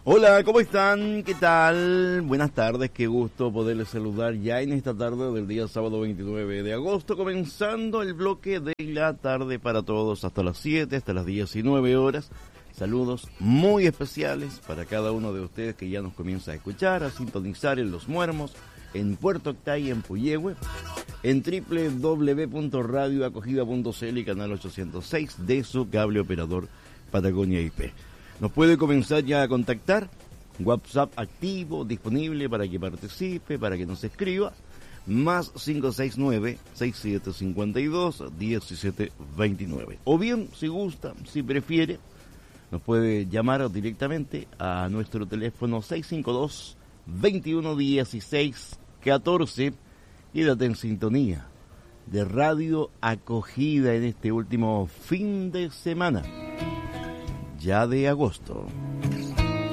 Hola, ¿cómo están? ¿Qué tal? Buenas tardes, qué gusto poderles saludar ya en esta tarde del día sábado 29 de agosto, comenzando el bloque de la tarde para todos hasta las 7, hasta las 19 horas. Saludos muy especiales para cada uno de ustedes que ya nos comienza a escuchar, a sintonizar en Los Muermos, en Puerto Octay, en Puyehue, en www.radioacogida.cl y canal 806 de su cable operador Patagonia IP. Nos puede comenzar ya a contactar, WhatsApp activo, disponible para que participe, para que nos escriba, más 569-6752-1729. O bien, si gusta, si prefiere, nos puede llamar directamente a nuestro teléfono 652-2116-14. Quédate en sintonía de Radio Acogida en este último fin de semana, ya de agosto.